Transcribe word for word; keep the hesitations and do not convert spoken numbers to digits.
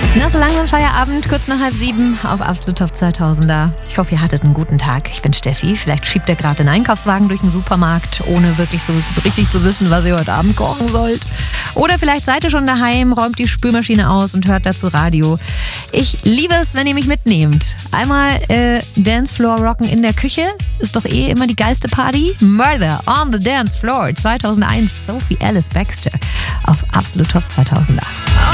Na, so langsam Feierabend, kurz nach halb sieben auf Absolut Top zweitausender. Ich hoffe, ihr hattet einen guten Tag. Ich bin Steffi. Vielleicht schiebt ihr gerade den Einkaufswagen durch den Supermarkt, ohne wirklich so richtig zu wissen, was ihr heute Abend kochen sollt. Oder vielleicht seid ihr schon daheim, räumt die Spülmaschine aus und hört dazu Radio. Ich liebe es, wenn ihr mich mitnehmt. Einmal äh, Dancefloor rocken in der Küche. Ist doch eh immer die geilste Party. Murder on the Dance Floor zweitausendeins. Sophie Ellis Bextor auf Absolut Top zweitausender.